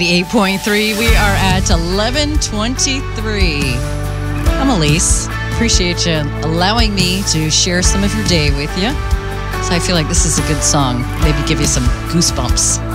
8.3. We are at 11:23. I'm Elise. Appreciate you allowing me to share some of your day with you. So I feel like this is a good song. Maybe give you some goosebumps.